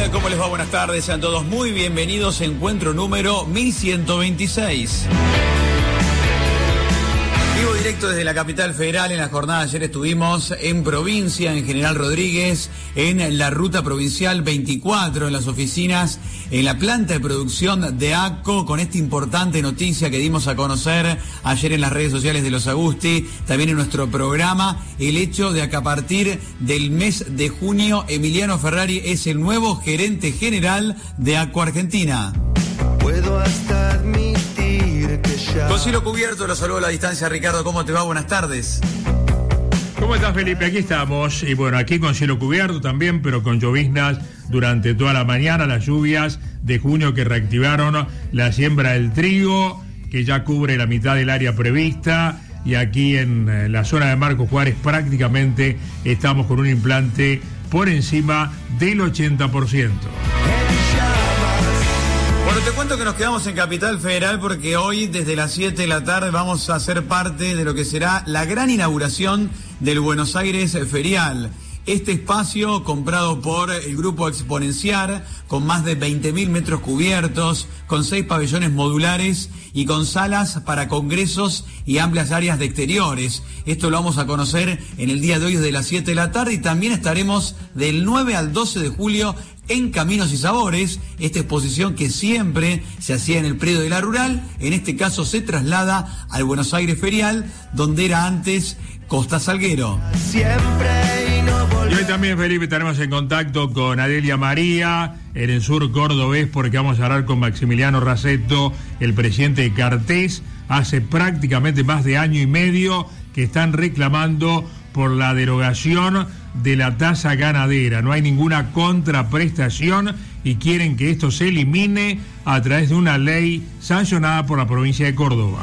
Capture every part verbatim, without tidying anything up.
tal? ¿Cómo les va? Buenas tardes, sean todos muy bienvenidos a encuentro número mil ciento veintiséis. Vivo directo desde la capital federal. En la jornada de ayer estuvimos en provincia, en General Rodríguez, en la ruta provincial veinticuatro, en las oficinas, en la planta de producción de ACCO, con esta importante noticia que dimos a conocer ayer en las redes sociales de Los Agusti, también en nuestro programa, el hecho de que a partir del mes de junio, Emiliano Ferrari es el nuevo gerente general de ACCO Argentina. Puedo hasta admitir que ya... Con cielo cubierto, los saludo a la distancia. Ricardo, ¿cómo te va? Buenas tardes. ¿Cómo estás, Felipe? Aquí estamos, y bueno, aquí con cielo cubierto también, pero con lloviznas durante toda la mañana, las lluvias de junio que reactivaron la siembra del trigo, que ya cubre la mitad del área prevista, y aquí en la zona de Marcos Juárez prácticamente estamos con un implante por encima del ochenta por ciento. Bueno, te cuento que nos quedamos en Capital Federal porque hoy desde las siete de la tarde vamos a ser parte de lo que será la gran inauguración del Buenos Aires Ferial. Este espacio comprado por el Grupo Exponenciar, con más de veinte mil metros cubiertos, con seis pabellones modulares y con salas para congresos y amplias áreas de exteriores. Esto lo vamos a conocer en el día de hoy desde las siete de la tarde, y también estaremos del nueve al doce de julio en Caminos y Sabores, esta exposición que siempre se hacía en el predio de la Rural, en este caso se traslada al Buenos Aires Ferial, donde era antes Costa Salguero. Siempre y no volver. Y hoy también, Felipe, estaremos en contacto con Adelia María, en el sur cordobés, porque vamos a hablar con Maximiliano Raceto, el presidente de Cartés. Hace prácticamente más de año y medio que están reclamando por la derogación de la tasa ganadera. No hay ninguna contraprestación y quieren que esto se elimine a través de una ley sancionada por la provincia de Córdoba.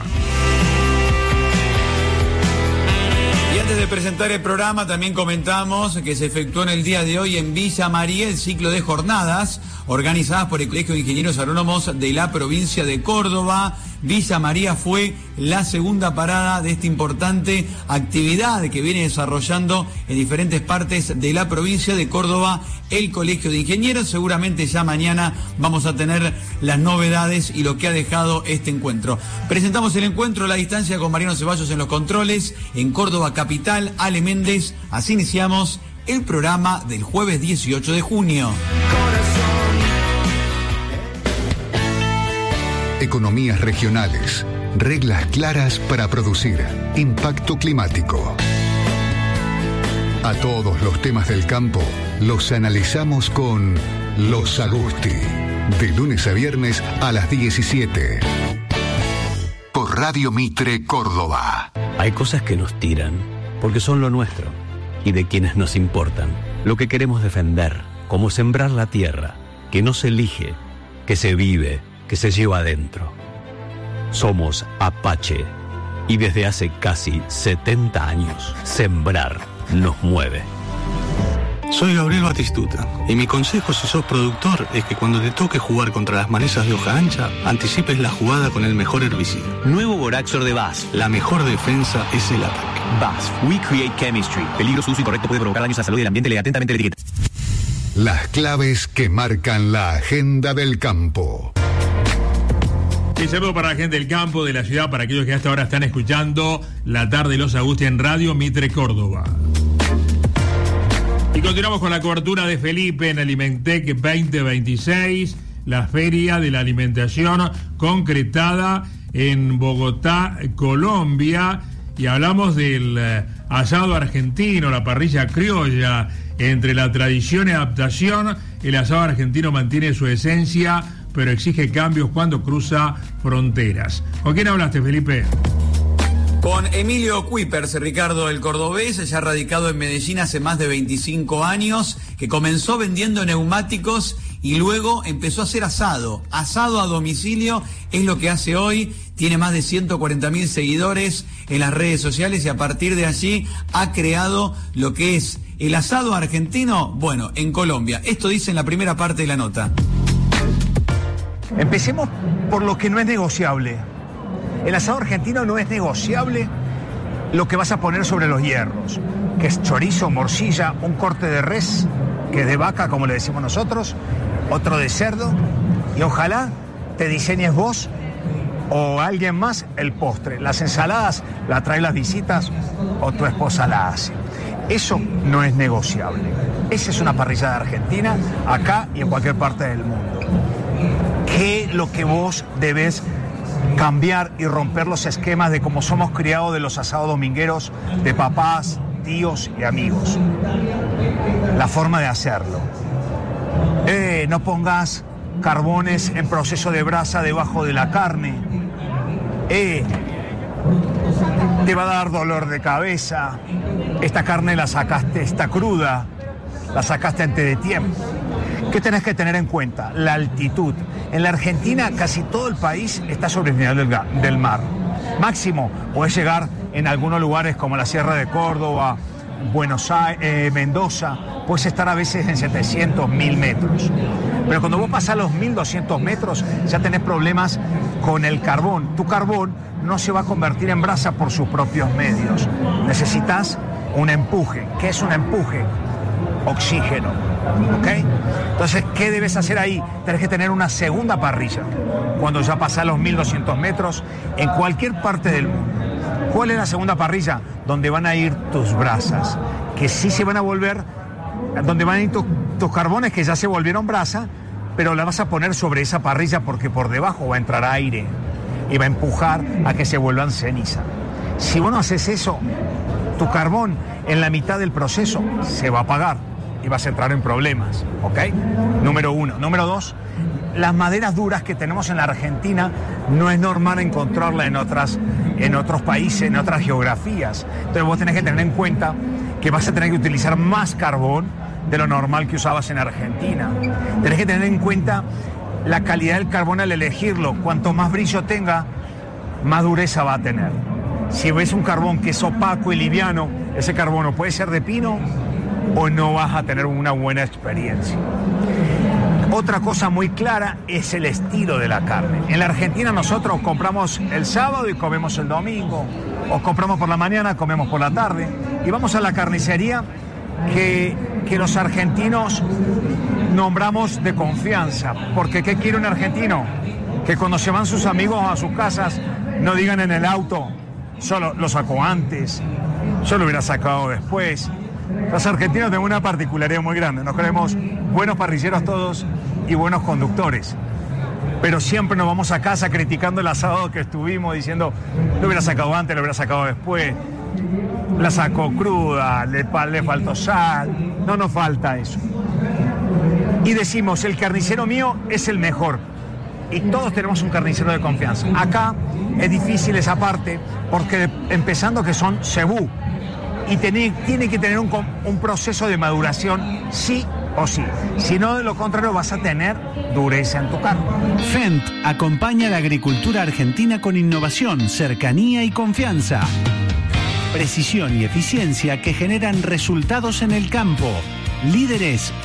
Y antes de presentar el programa, también comentamos que se efectuó en el día de hoy en Villa María el ciclo de jornadas organizadas por el Colegio de Ingenieros Agrónomos de la provincia de Córdoba. Villa María fue la segunda parada de esta importante actividad que viene desarrollando en diferentes partes de la provincia de Córdoba el Colegio de Ingenieros. Seguramente ya mañana vamos a tener las novedades y lo que ha dejado este encuentro. Presentamos el encuentro a la distancia con Mariano Ceballos en los controles, en Córdoba Capital, Ale Méndez. Así iniciamos el programa del jueves dieciocho de junio. Economías regionales, reglas claras para producir, impacto climático. A todos los temas del campo los analizamos con Los Agusti, de lunes a viernes a las diecisiete. Por Radio Mitre Córdoba. Hay cosas que nos tiran, porque son lo nuestro, y de quienes nos importan. Lo que queremos defender, como sembrar la tierra, que no se elige, que se vive, que se lleva adentro. Somos Apache, y desde hace casi setenta años, sembrar nos mueve. Soy Gabriel Batistuta, y mi consejo si sos productor es que cuando te toque jugar contra las malezas de hoja ancha, anticipes la jugada con el mejor herbicida. Nuevo Boraxor de B A S F. La mejor defensa es el ataque. B A S F, We Create Chemistry. Peligro, uso incorrecto puede provocar daños a la salud y al ambiente. Lee atentamente la etiqueta. Las claves que marcan la agenda del campo. Un saludo para la gente del campo, de la ciudad, para aquellos que hasta ahora están escuchando la tarde de Los Agusti en Radio Mitre Córdoba. Y continuamos con la cobertura de Felipe en Alimentec veinte veintiséis, la feria de la alimentación concretada en Bogotá, Colombia, y hablamos del eh, asado argentino, la parrilla criolla. Entre la tradición y adaptación, el asado argentino mantiene su esencia, pero exige cambios cuando cruza fronteras. ¿Con quién hablaste, Felipe? Con Emilio Kuipers, Ricardo, el cordobés, ya radicado en Medellín hace más de veinticinco años, que comenzó vendiendo neumáticos y luego empezó a hacer asado. Asado a domicilio es lo que hace hoy. Tiene más de ciento cuarenta mil seguidores en las redes sociales y a partir de allí ha creado lo que es el asado argentino, bueno, en Colombia. Esto dice en la primera parte de la nota. Empecemos por lo que no es negociable. El asado argentino no es negociable lo que vas a poner sobre los hierros, que es chorizo, morcilla, un corte de res, que es de vaca, como le decimos nosotros, otro de cerdo, y ojalá te diseñes vos o alguien más el postre. Las ensaladas la traen las visitas o tu esposa la hace. Eso no es negociable. Esa es una parrillada argentina, acá y en cualquier parte del mundo. ¿Qué es lo que vos debes cambiar y romper los esquemas de cómo somos criados de los asados domingueros de papás, tíos y amigos? La forma de hacerlo. Eh, no pongas carbones en proceso de brasa debajo de la carne. Eh, te va a dar dolor de cabeza. Esta carne la sacaste, está cruda, la sacaste antes de tiempo. ¿Qué tenés que tener en cuenta? La altitud. En la Argentina casi todo el país está sobre el nivel del, del mar. Máximo puedes llegar en algunos lugares como la Sierra de Córdoba, Buenos Aires, eh, Mendoza, puedes estar a veces en setecientos, mil metros. Pero cuando vos pasás los mil doscientos metros ya tenés problemas con el carbón. Tu carbón no se va a convertir en brasa por sus propios medios. Necesitas un empuje. ¿Qué es un empuje? Oxígeno. ¿Ok? Entonces, ¿qué debes hacer ahí? Tenés que tener una segunda parrilla cuando ya pasás los mil doscientos metros en cualquier parte del mundo. ¿Cuál es la segunda parrilla? Donde van a ir tus brasas, que sí se van a volver, donde van a ir tu, tus carbones que ya se volvieron brasa, pero la vas a poner sobre esa parrilla porque por debajo va a entrar aire y va a empujar a que se vuelvan ceniza. Si vos no haces eso, tu carbón en la mitad del proceso se va a apagar y vas a entrar en problemas, ¿ok? Número uno. Número dos, las maderas duras que tenemos en la Argentina no es normal encontrarla en otras, en otros países, en otras geografías. Entonces vos tenés que tener en cuenta que vas a tener que utilizar más carbón de lo normal que usabas en Argentina. Tenés que tener en cuenta la calidad del carbón al elegirlo. Cuanto más brillo tenga, más dureza va a tener. Si ves un carbón que es opaco y liviano, ese carbono puede ser de pino o no vas a tener una buena experiencia. Otra cosa muy clara es el estilo de la carne. En la Argentina nosotros compramos el sábado y comemos el domingo, o compramos por la mañana, comemos por la tarde, y vamos a la carnicería que, que los argentinos nombramos de confianza. Porque ¿qué quiere un argentino? Que cuando se van sus amigos a sus casas no digan en el auto, solo lo sacó antes, yo lo hubiera sacado después. Los argentinos tenemos una particularidad muy grande, nos creemos buenos parrilleros todos y buenos conductores, pero siempre nos vamos a casa criticando el asado que estuvimos, diciendo lo hubiera sacado antes, lo hubiera sacado después, la sacó cruda, le, le faltó sal, no nos falta eso. Y decimos, el carnicero mío es el mejor, y todos tenemos un carnicero de confianza. Acá es difícil esa parte, porque empezando que son cebú, y tiene, tiene que tener un, un proceso de maduración sí o sí. Si no, de lo contrario vas a tener dureza en tu carne. Fendt acompaña a la agricultura argentina con innovación, cercanía y confianza. Precisión y eficiencia que generan resultados en el campo. Líderes